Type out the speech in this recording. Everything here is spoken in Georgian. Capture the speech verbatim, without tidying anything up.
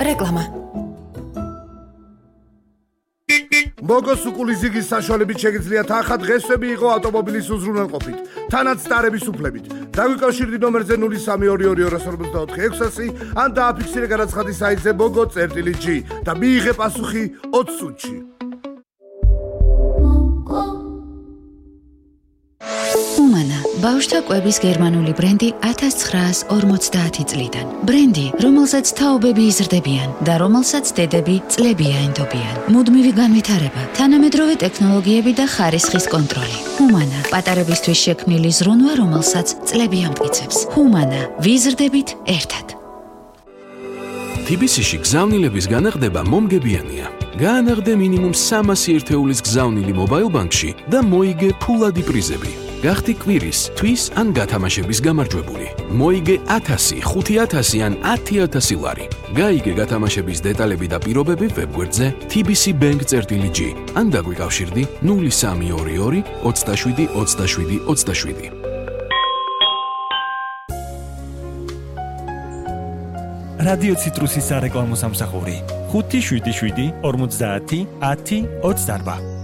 რეკლამა. მოგოს უკულიზიგის საშუალებით შეგიძლიათ ახლა დღესვე მიიღო ავტომობილის უზრუნველყოფით, თანაც სტარების უფლებით. დაგვიკავშირდით ნომერზე ნული სამი ორი ორი ორ ორმოცდაოთხი ექვსასი ან დააფიქსირე განაცხადის საიტზე mogo წერტილი g და მიიღე პასუხი ოცი წუთში. Humana, ბავშვთა კვების გერმანული ბრენდი ათას ცხრაას ორმოცდაათი წლიდან. ბრენდი, რომელსაც თაობები იზრდებიან და რომელსაც დედები წლებია ენდობიან. მუდმივი განვითარება, თანამედროვე ტექნოლოგიები და ხარისხის კონტროლი. Humana, პატარებისთვის შექმნილი ზრუნვა, რომელსაც წლები ამტკიცებს. Humana, ვიზრდებით ერთად. თბილისში გზავნილების განახდება მომგებიანია. გაანაღდე მინიმუმ სამასი ერთეულის გზავნილი მობაილ ბანკში და მოიგე ფულადი პრიზები. გახდი კვირის, თვის ან გათამაშების გამარჯვებული. მოიგე ათასი, ხუთი ათასი ან ათი ათასი ლარი. გაიგე გათამაშების დეტალები და პირობები ვებგვერდზე tbcbank.g ან დაგვიკავშირდი ნული სამი ორი ორი ოცდაშვიდი ოცდაშვიდი ოცდაშვიდი. რადიო ციტრუსის სარეკლამო სამსახური ხუთი შვიდი შვიდი ორმოცდაათი ათი ოცდარბა.